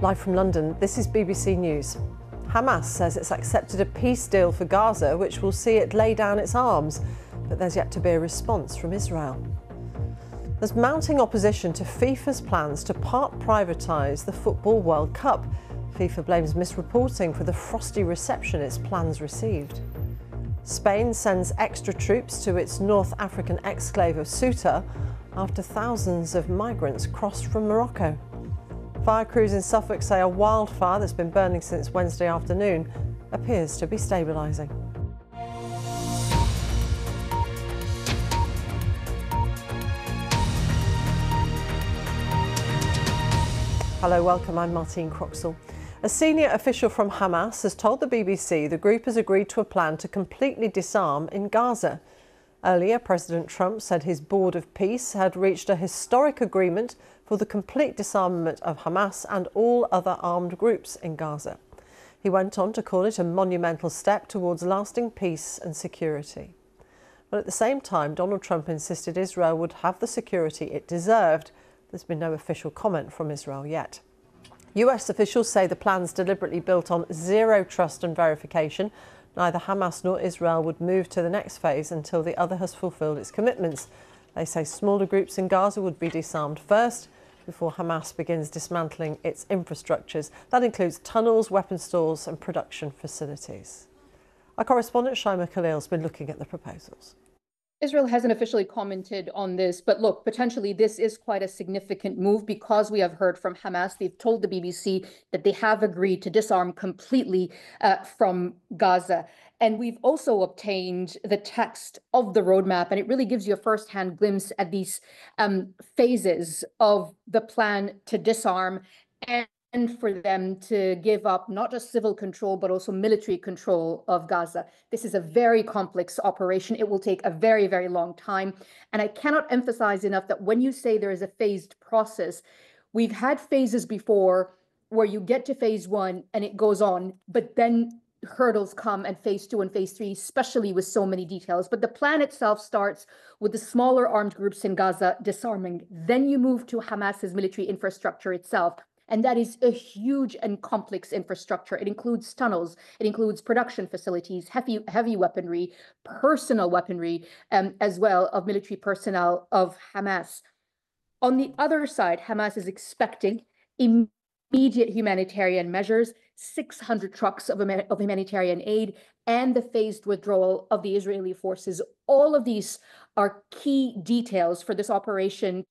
Live from London, this is BBC News. Hamas says it's accepted a peace deal for Gaza, which will see it lay down its arms, but there's yet to be a response from Israel. There's mounting opposition to FIFA's plans to part privatise the Football World Cup. FIFA blames misreporting for the frosty reception its plans received. Spain sends extra troops to its North African exclave of Ceuta after thousands of migrants crossed from Morocco. Fire crews in Suffolk say a wildfire that's been burning since Wednesday afternoon appears to be stabilising. Hello, welcome. I'm Martine Croxall. A senior official from Hamas has told the BBC the group has agreed to a plan to completely disarm in Gaza. Earlier, President Trump said his Board of Peace had reached a historic agreement for the complete disarmament of Hamas and all other armed groups in Gaza. He went on to call it a monumental step towards lasting peace and security. But at the same time, Donald Trump insisted Israel would have the security it deserved. There's been no official comment from Israel yet. US officials say the plan's deliberately built on zero trust and verification. Neither Hamas nor Israel would move to the next phase until the other has fulfilled its commitments. They say smaller groups in Gaza would be disarmed first before Hamas begins dismantling its infrastructures. That includes tunnels, weapon stores and production facilities. Our correspondent Shaima Khalil has been looking at the proposals. Israel hasn't officially commented on this, but look, potentially this is quite a significant move because we have heard from Hamas. They've told the BBC that they have agreed to disarm completely from Gaza. And we've also obtained the text of the roadmap, and it really gives you a first-hand glimpse at these phases of the plan to disarm and for them to give up not just civil control, but also military control of Gaza. This is a very complex operation. It will take a very, very long time. And I cannot emphasize enough that when you say there is a phased process, we've had phases before where you get to phase one and it goes on, but then hurdles come and phase two and phase three, especially with so many details. But the plan itself starts with the smaller armed groups in Gaza disarming. Then you move to Hamas's military infrastructure itself. And that is a huge and complex infrastructure. It includes tunnels, it includes production facilities, heavy weaponry, personal weaponry, as well of military personnel of Hamas. On the other side, Hamas is expecting immediate humanitarian measures, 600 trucks of humanitarian aid, and the phased withdrawal of the Israeli forces. All of these are key details for this operation.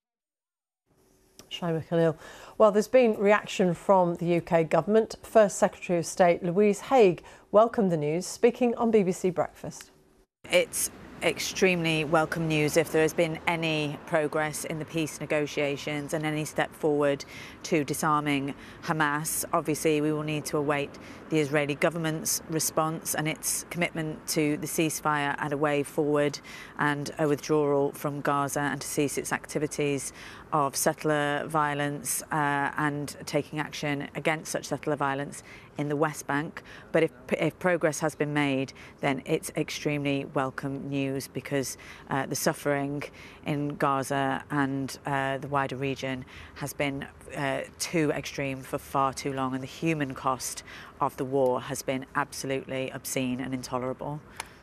Shaima Khalil. Well, there's been reaction from the UK government. First Secretary of State Louise Haigh welcomed the news, speaking on BBC Breakfast. It's extremely welcome news if there has been any progress in the peace negotiations and any step forward to disarming Hamas. Obviously, we will need to await the Israeli government's response and its commitment to the ceasefire and a way forward and a withdrawal from Gaza and to cease its activities of settler violence and taking action against such settler violence in the West Bank. But if progress has been made, then it's extremely welcome news because the suffering in Gaza and the wider region has been too extreme for far too long, and the human cost of the war has been absolutely obscene and intolerable.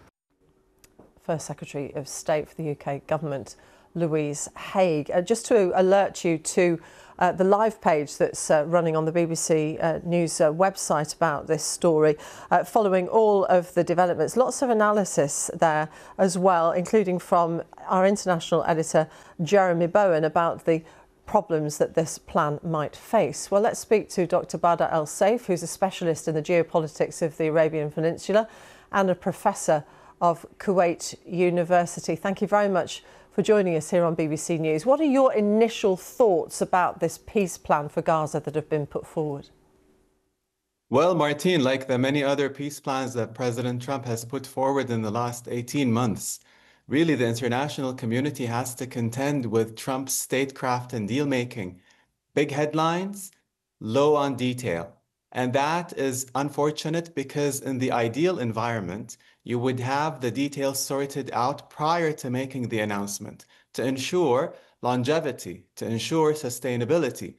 First Secretary of State for the UK government, Louise Haigh. Just to alert you to the live page that's running on the BBC News website about this story, following all of the developments. Lots of analysis there as well, including from our international editor, Jeremy Bowen, about the problems that this plan might face. Well, let's speak to Dr. Badr El Saif, who's a specialist in the geopolitics of the Arabian Peninsula and a professor of Kuwait University. Thank you very much for joining us here on BBC News. What are your initial thoughts about this peace plan for Gaza that have been put forward? Well, Martine, like the many other peace plans that President Trump has put forward in the last 18 months, really the international community has to contend with Trump's statecraft and deal-making. Big headlines, low on detail. And that is unfortunate because in the ideal environment, you would have the details sorted out prior to making the announcement to ensure longevity, to ensure sustainability.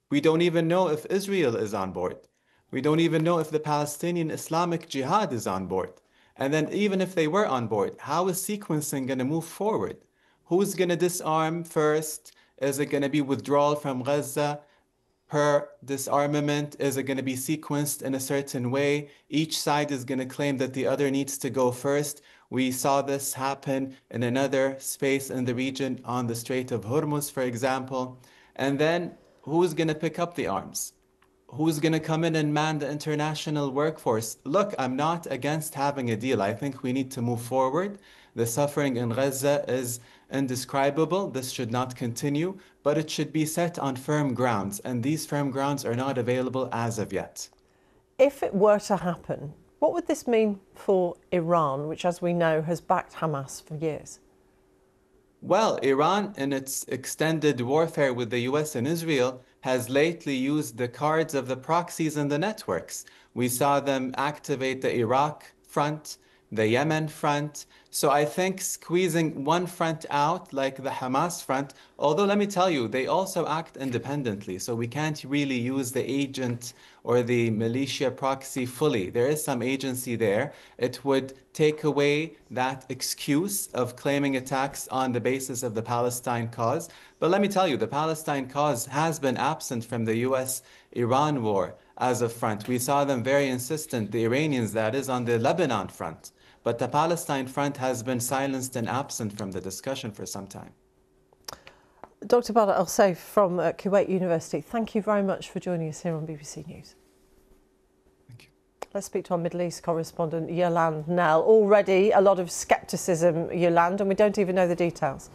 We don't even know if Israel is on board. We don't even know if the Palestinian Islamic Jihad is on board. And then even if they were on board, how is sequencing going to move forward? Who's going to disarm first? Is it going to be withdrawal from Gaza per disarmament? Is it going to be sequenced in a certain way? Each side is going to claim that the other needs to go first. We saw this happen in another space in the region on the Strait of Hormuz, for example. And then who's going to pick up the arms? Who's going to come in and man the international workforce? Look, I'm not against having a deal. I think we need to move forward. The suffering in Gaza is indescribable. This should not continue, but it should be set on firm grounds. And these firm grounds are not available as of yet. If it were to happen, what would this mean for Iran, which, as we know, has backed Hamas for years? Well, Iran, in its extended warfare with the US and Israel, has lately used the cards of the proxies and the networks. We saw them activate the Iraq front, the Yemen front. So I think squeezing one front out, like the Hamas front, although let me tell you, they also act independently. So we can't really use the agent or the militia proxy fully. There is some agency there. It would take away that excuse of claiming attacks on the basis of the Palestine cause. But let me tell you, the Palestine cause has been absent from the US-Iran war as a front. We saw them very insistent, the Iranians, that is, on the Lebanon front. But the Palestine front has been silenced and absent from the discussion for some time. Dr. Badr Al-Sayf from Kuwait University, thank you very much for joining us here on BBC News. Thank you. Let's speak to our Middle East correspondent, Yolande Knell. Already a lot of scepticism, Yolande, and we don't even know the details.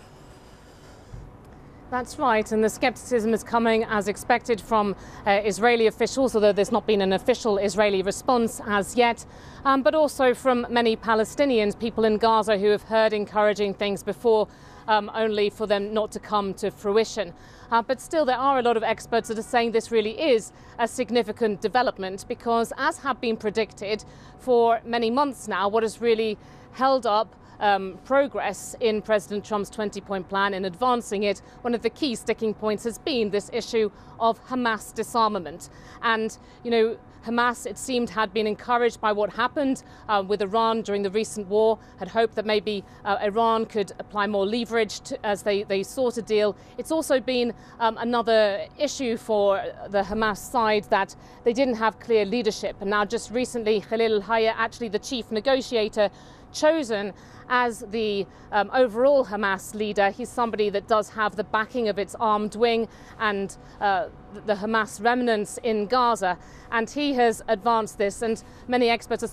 That's right, and the scepticism is coming as expected from Israeli officials, although there's not been an official Israeli response as yet, but also from many Palestinians, people in Gaza who have heard encouraging things before, only for them not to come to fruition. But still, there are a lot of experts that are saying this really is a significant development because, as have been predicted for many months now, what has really held up progress in President Trump's 20-point plan in advancing it, one of the key sticking points has been this issue of Hamas disarmament. And, you know, Hamas, it seemed, had been encouraged by what happened with Iran during the recent war, had hoped that maybe Iran could apply more leverage as they sought a deal. It's also been another issue for the Hamas side that they didn't have clear leadership. And now just recently, Khalil al-Hayya, actually the chief negotiator, chosen as the overall Hamas leader. He's somebody that does have the backing of its armed wing and the Hamas remnants in Gaza, and he has advanced this, and many experts are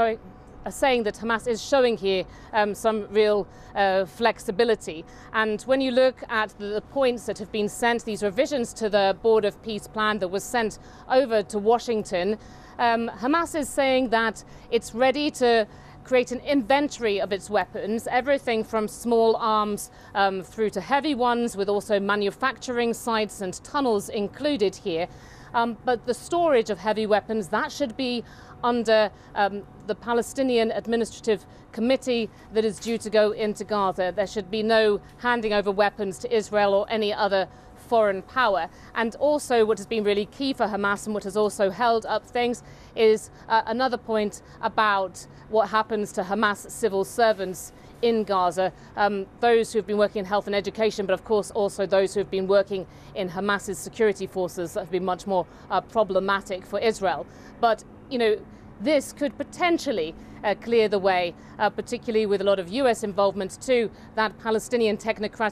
saying that Hamas is showing here some real flexibility. And when you look at the points that have been sent, these revisions to the Board of Peace plan that was sent over to Washington, Hamas is saying that it's ready to create an inventory of its weapons, everything from small arms through to heavy ones, with also manufacturing sites and tunnels included here. But the storage of heavy weapons, that should be under the Palestinian Administrative Committee that is due to go into Gaza. There should be no handing over weapons to Israel or any other foreign power. And also what has been really key for Hamas and what has also held up things is another point about what happens to Hamas civil servants in Gaza, those who have been working in health and education, but of course also those who have been working in Hamas's security forces that have been much more problematic for Israel. But, you know, this could potentially clear the way, particularly with a lot of US involvement too, that Palestinian technocratic